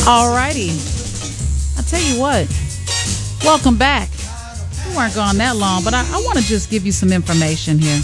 All righty. I tell you what. Welcome back. We weren't gone that long, but I want to just give you some information here.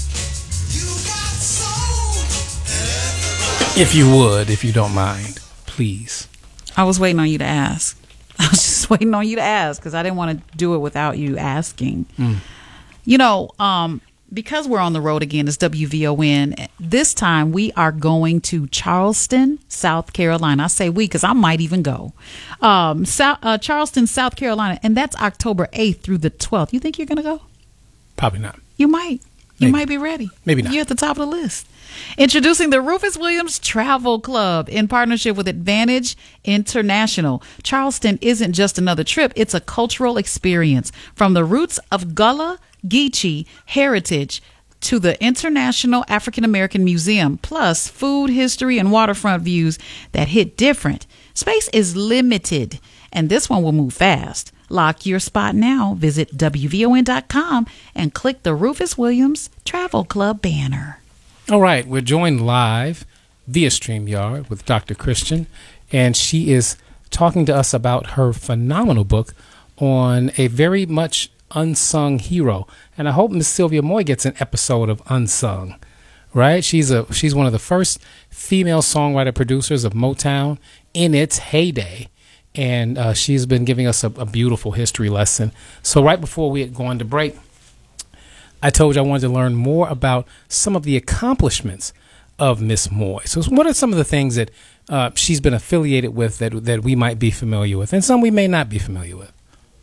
If you would, if you don't mind, please. I was waiting on you to ask. I was just waiting on you to ask because I didn't want to do it without you asking. You know, because we're on the road again, it's WVON. This time we are going to Charleston, South Carolina. I say we because I might even go. Charleston, South Carolina, and that's October 8th through the 12th. You think you're going to go? Probably not. You might. You might be ready. Maybe not. You're at the top of the list. Introducing the Rufus Williams Travel Club in partnership with Advantage International. Charleston isn't just another trip. It's a cultural experience. From the roots of Gullah Geechee heritage to the International African American Museum, plus food, history, and waterfront views that hit different. Space is limited, and this one will move fast. Lock your spot now. Visit WVON.com and click the Rufus Williams Travel Club banner. All right, we're joined live via StreamYard with Dr. Christian, and she is talking to us about her phenomenal book on a very much unsung hero. And I hope Miss Sylvia Moy gets an episode of Unsung, right? She's one of the first female songwriter producers of Motown in its heyday. And she's been giving us a beautiful history lesson. So right before we had gone to break, I told you I wanted to learn more about some of the accomplishments of Miss Moy. So what are some of the things that she's been affiliated with that we might be familiar with, and some we may not be familiar with?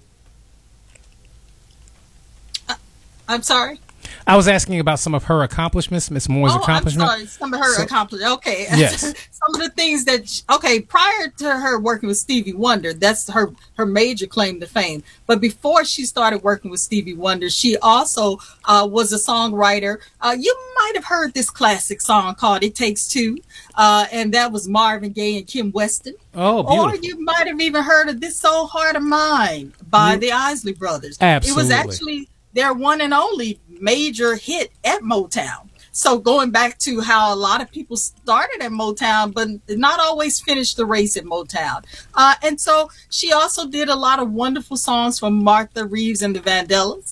I'm sorry? I was asking about some of her accomplishments, Miss Moy's accomplishments. I'm sorry, some of her accomplishments. Okay. Yes. Some of the things that, prior to her working with Stevie Wonder, that's her major claim to fame. But before she started working with Stevie Wonder, she also was a songwriter. You might have heard this classic song called It Takes Two, and that was Marvin Gaye and Kim Weston. Oh, beautiful. Or you might have even heard of This Old Heart of Mine by the Isley Brothers. Absolutely. It was actually their one and only major hit at Motown. So going back to how a lot of people started at Motown, but not always finished the race at Motown. And so she also did a lot of wonderful songs from Martha Reeves and the Vandellas.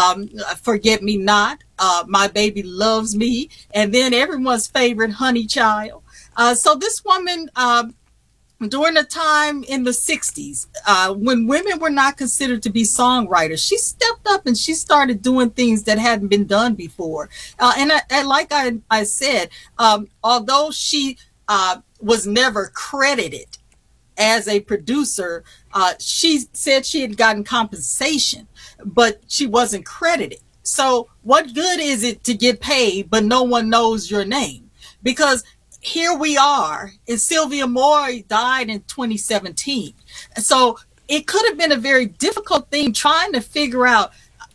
Forget Me Not, My Baby Loves Me, and then everyone's favorite, Honey Child. So this woman, during the time in the 60s, when women were not considered to be songwriters, she stepped up and she started doing things that hadn't been done before. And like I said, although she was never credited as a producer, she said she had gotten compensation, but she wasn't credited. So what good is it to get paid, but no one knows your name? Because here we are, and Sylvia Moy died in 2017. So it could have been a very difficult thing trying to figure out.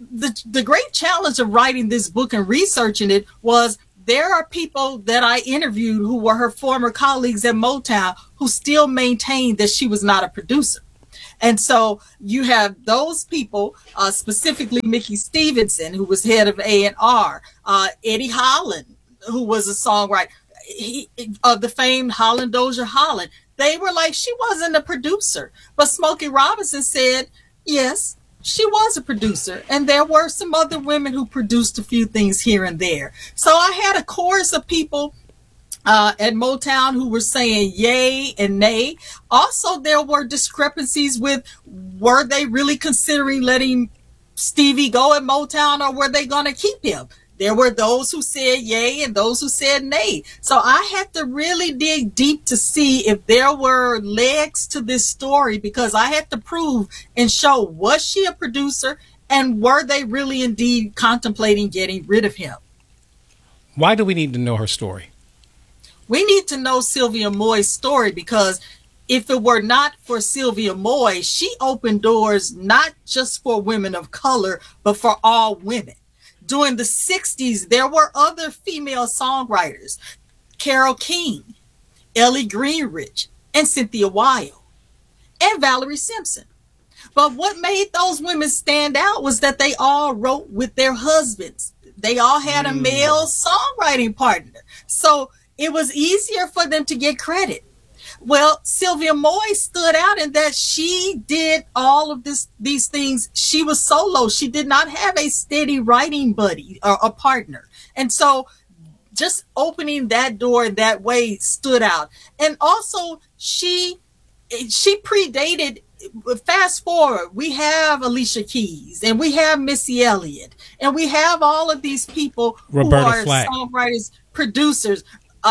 The great challenge of writing this book and researching it was there are people that I interviewed who were her former colleagues at Motown who still maintained that she was not a producer. And so you have those people, specifically Mickey Stevenson, who was head of A&R, Eddie Holland, who was a songwriter, of the famed Holland Dozier Holland. They were like, she wasn't a producer. But Smokey Robinson said, yes, she was a producer. And there were some other women who produced a few things here and there. So I had a chorus of people at Motown who were saying yay and nay. Also, there were discrepancies with, were they really considering letting Stevie go at Motown, or were they going to keep him? There were those who said yay and those who said nay. So I had to really dig deep to see if there were legs to this story, because I had to prove and show, was she a producer, and were they really indeed contemplating getting rid of him? Why do we need to know her story? We need to know Sylvia Moy's story, because if it were not for Sylvia Moy, she opened doors not just for women of color, but for all women. During the 60s, there were other female songwriters, Carole King, Ellie Greenridge, and Cynthia Weil, and Valerie Simpson. But what made those women stand out was that they all wrote with their husbands. They all had a male songwriting partner. So it was easier for them to get credit. Well, Sylvia Moy stood out in that she did all of these things. She was solo. She did not have a steady writing buddy or a partner. And so just opening that door that way stood out. And also she predated. Fast forward, we have Alicia Keys and we have Missy Elliott and we have all of these people Roberta who are Flack. producers,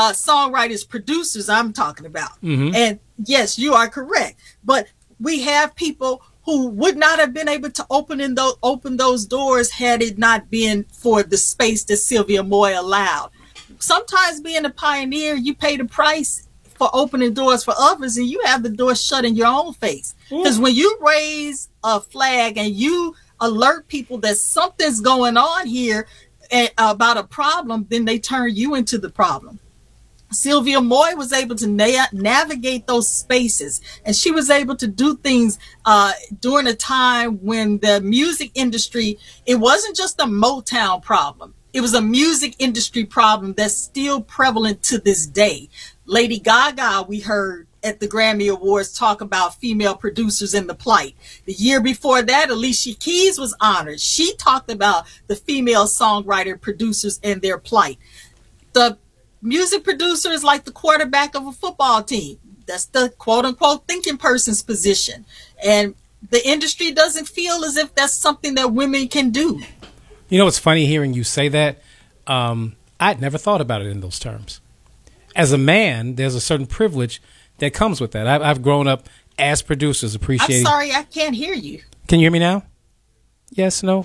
I'm talking about. Mm-hmm. And yes, you are correct. But we have people who would not have been able to open those doors had it not been for the space that Sylvia Moy allowed. Sometimes being a pioneer, you pay the price for opening doors for others, and you have the door shut in your own face. Because when you raise a flag and you alert people that something's going on here about a problem, then they turn you into the problem. Sylvia Moy was able to navigate those spaces, and she was able to do things during a time when the music industry, it wasn't just a Motown problem. It was a music industry problem that's still prevalent to this day. Lady Gaga, we heard at the Grammy Awards, talk about female producers and the plight. The year before that, Alicia Keys was honored. She talked about the female songwriter producers and their plight. The music producer is like the quarterback of a football team. That's the quote unquote thinking person's position. And the industry doesn't feel as if that's something that women can do. You know, it's funny hearing you say that. I'd never thought about it in those terms. As a man, there's a certain privilege that comes with that. I've grown up as producers appreciating. I'm sorry, I can't hear you. Can you hear me now? Yes, no?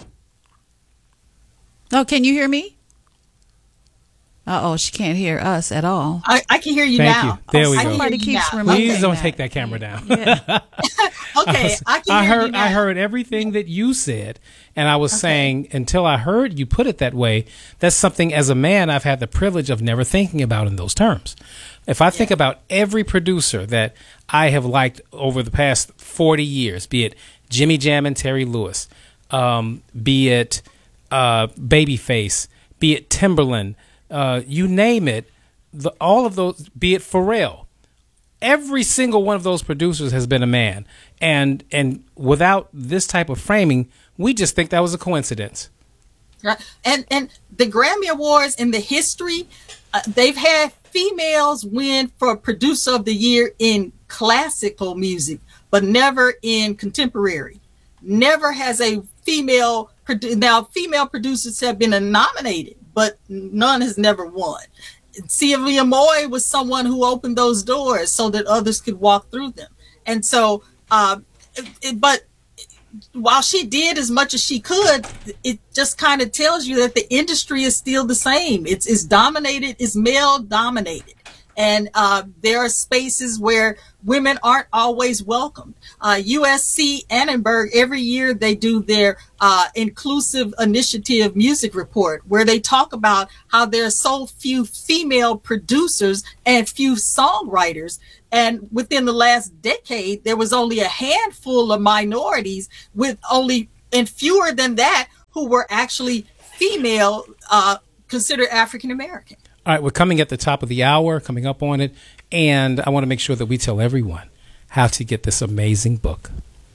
Oh, can you hear me? She can't hear us at all. I can hear you Thank now. you. There we go. Somebody keeps Please don't that. take that camera down. Yeah. Okay, I can hear you now. I heard everything that you said, and I was saying until I heard you put it that way, that's something as a man I've had the privilege of never thinking about in those terms. If I think about every producer that I have liked over the past 40 years, be it Jimmy Jam and Terry Lewis, be it Babyface, be it Timberland, you name it, all of those, be it Pharrell, every single one of those producers has been a man. And without this type of framing, we just think that was a coincidence. Right. And the Grammy Awards in the history, they've had females win for producer of the year in classical music, but never in contemporary. Never has a female female producers have been nominated, but none has never won. Sylvia Moy was someone who opened those doors so that others could walk through them. And so, but while she did as much as she could, it just kind of tells you that the industry is still the same. It's dominated, it's male dominated. And there are spaces where women aren't always welcomed. USC Annenberg, every year they do their inclusive initiative music report, where they talk about how there are so few female producers and few songwriters. And within the last decade, there was only a handful of minorities, with only, and fewer than that, who were actually female, considered African American. All right, we're coming at the top of the hour, coming up on it, and I want to make sure that we tell everyone how to get this amazing book.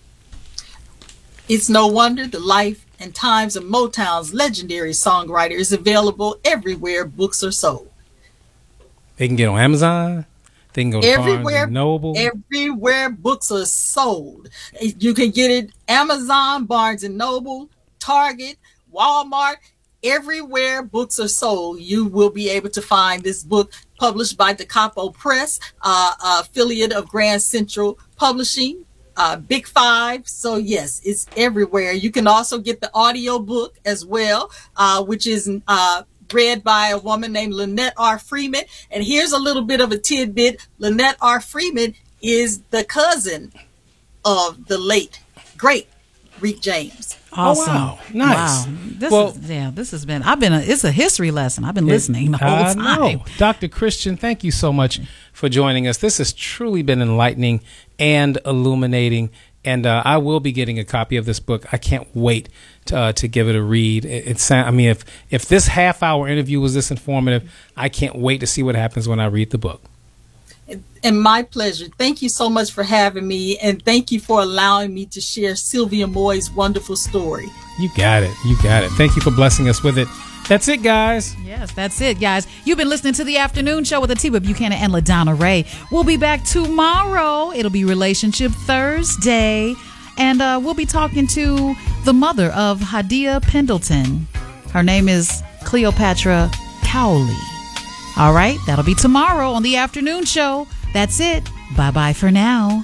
It's no wonder the life and times of Motown's legendary songwriter is available everywhere books are sold. They can get on Amazon. They can go to Barnes and Noble. Everywhere books are sold. You can get it Amazon, Barnes and Noble, Target, Walmart. Everywhere books are sold, you will be able to find this book, published by Da Capo Press, affiliate of Grand Central Publishing, Big Five. So yes, it's everywhere. You can also get the audio book as well, which is read by a woman named Lynette R. Freeman. And here's a little bit of a tidbit. Lynette R. Freeman is the cousin of the late, great Rick James. Awesome. Oh, wow. Nice. Wow. This has been, it's a history lesson. I've been listening the whole time. Dr. Christian, thank you so much for joining us. This has truly been enlightening and illuminating. And I will be getting a copy of this book. I can't wait to give it a read. If this half-hour interview was this informative, I can't wait to see what happens when I read the book. And my pleasure. Thank you so much for having me, and thank you for allowing me to share Sylvia Moy's wonderful story. You got it. You got it. Thank you for blessing us with it. That's it, guys. Yes, that's it, guys. You've been listening to The Afternoon Show with Atiba Buchanan and LaDonna Ray. We'll be back tomorrow. It'll be Relationship Thursday. And we'll be talking to the mother of Hadia Pendleton. Her name is Cleopatra Cowley. All right, that'll be tomorrow on The Afternoon Show. That's it. Bye-bye for now.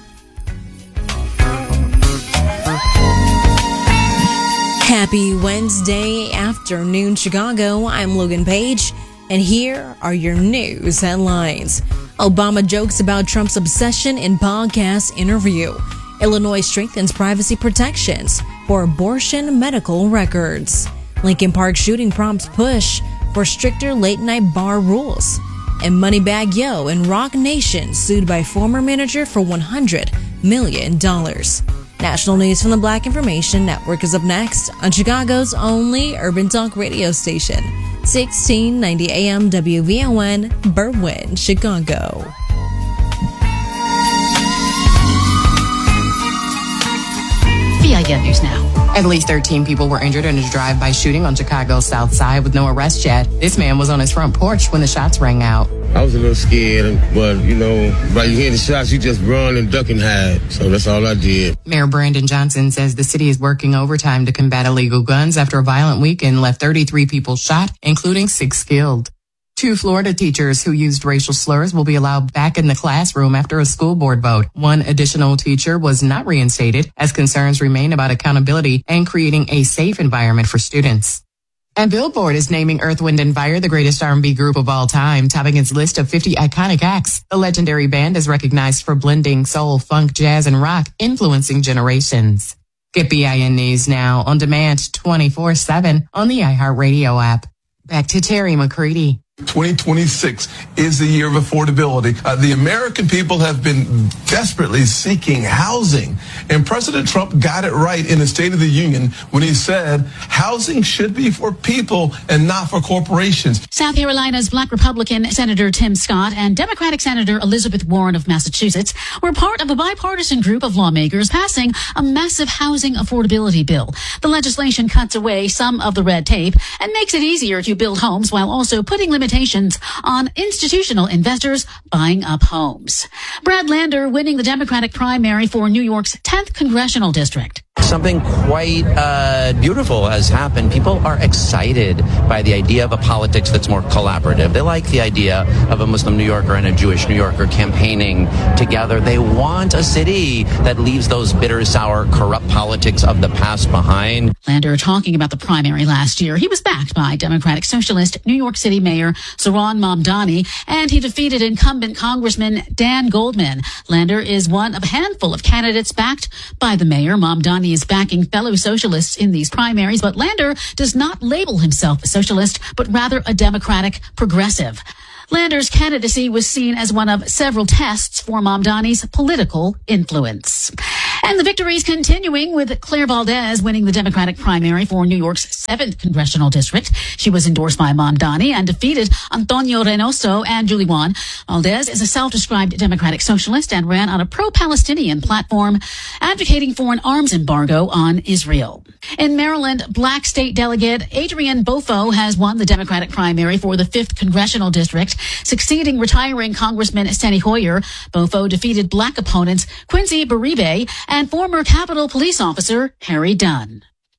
Happy Wednesday afternoon, Chicago. I'm Logan Page, and here are your news headlines. Obama jokes about Trump's obsession in podcast interview. Illinois strengthens privacy protections for abortion medical records. Lincoln Park shooting prompts push for stricter late-night bar rules. And Moneybagg Yo and Rock Nation sued by former manager for $100 million. National news from the Black Information Network is up next on Chicago's only urban talk radio station, 1690 AM WVON, Berwyn, Chicago. VIN News Now. At least 13 people were injured in a drive-by shooting on Chicago's South Side with no arrest yet. This man was on his front porch when the shots rang out. I was a little scared, but, by you hearing the shots, you just run and duck and hide. So that's all I did. Mayor Brandon Johnson says the city is working overtime to combat illegal guns after a violent weekend left 33 people shot, including 6 killed. 2 Florida teachers who used racial slurs will be allowed back in the classroom after a school board vote. 1 additional teacher was not reinstated as concerns remain about accountability and creating a safe environment for students. And Billboard is naming Earth, Wind & Fire the greatest R&B group of all time, topping its list of 50 iconic acts. The legendary band is recognized for blending soul, funk, jazz, and rock, influencing generations. Get BIN News now on demand 24/7 on the iHeartRadio app. Back to Terry McCready. 2026 is the year of affordability. The American people have been desperately seeking housing, and President Trump got it right in the State of the Union when he said housing should be for people and not for corporations. South Carolina's Black Republican Senator Tim Scott and Democratic Senator Elizabeth Warren of Massachusetts were part of a bipartisan group of lawmakers passing a massive housing affordability bill. The legislation cuts away some of the red tape and makes it easier to build homes while also putting limitations on institutional investors buying up homes. Brad Lander winning the Democratic primary for New York's 10th congressional district. Something quite beautiful has happened. People are excited by the idea of a politics that's more collaborative. They like the idea of a Muslim New Yorker and a Jewish New Yorker campaigning together. They want a city that leaves those bitter, sour, corrupt politics of the past behind. Lander talking about the primary last year. He was backed by Democratic Socialist New York City Mayor Zohran Mamdani, and he defeated incumbent Congressman Dan Goldman. Lander is one of a handful of candidates backed by the mayor. Mamdani is backing fellow socialists in these primaries, but Lander does not label himself a socialist, but rather a Democratic progressive. Lander's candidacy was seen as one of several tests for Mamdani's political influence. And the victory is continuing with Claire Valdez winning the Democratic primary for New York's 7th congressional district. She was endorsed by Mamdani and defeated Antonio Reynoso and Julie Wan. Valdez is a self-described Democratic socialist and ran on a pro-Palestinian platform advocating for an arms embargo on Israel. In Maryland, Black state delegate Adrian Bofo has won the Democratic primary for the 5th congressional district, succeeding retiring Congressman Steny Hoyer. Bofo defeated Black opponents Quincy Beribe and former Capitol Police officer Harry Dunn.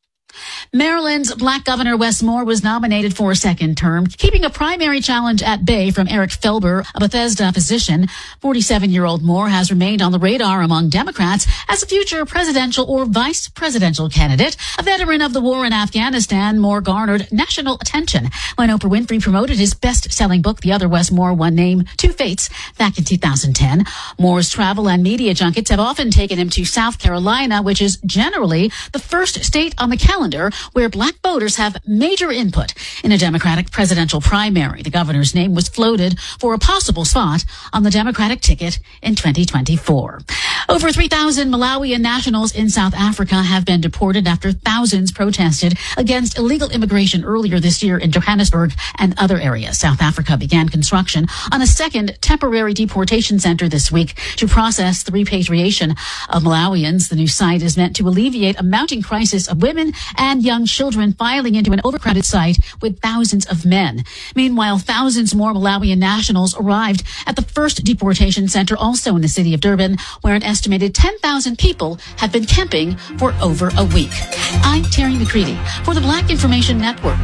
Maryland's Black Governor Wes Moore was nominated for a 2nd term, keeping a primary challenge at bay from Eric Felber, a Bethesda physician. 47-year-old Moore has remained on the radar among Democrats as a future presidential or vice presidential candidate. A veteran of the war in Afghanistan, Moore garnered national attention when Oprah Winfrey promoted his best-selling book, The Other Wes Moore, One Name, Two Fates, back in 2010. Moore's travel and media junkets have often taken him to South Carolina, which is generally the first state on the calendar where Black voters have major input in a Democratic presidential primary. The governor's name was floated for a possible spot on the Democratic ticket in 2024. Over 3,000 Malawian nationals in South Africa have been deported after thousands protested against illegal immigration earlier this year in Johannesburg and other areas. South Africa began construction on a second temporary deportation center this week to process the repatriation of Malawians. The new site is meant to alleviate a mounting crisis of women and young children filing into an overcrowded site with thousands of men. Meanwhile, thousands more Malawian nationals arrived at the first deportation center, also in the city of Durban, where an estimated 10,000 people have been camping for over a week. I'm Terry McCready for the Black Information Network.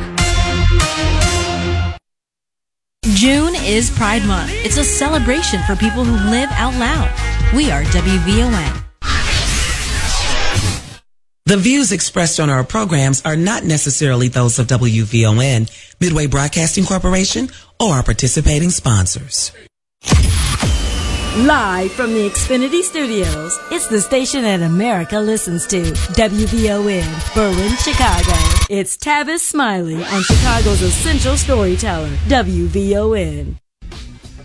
June is Pride Month. It's a celebration for people who live out loud. We are WVON. The views expressed on our programs are not necessarily those of WVON, Midway Broadcasting Corporation, or our participating sponsors. Live from the Xfinity Studios, it's the station that America listens to, WVON, Berlin, Chicago. It's Tavis Smiley on Chicago's essential storyteller, WVON.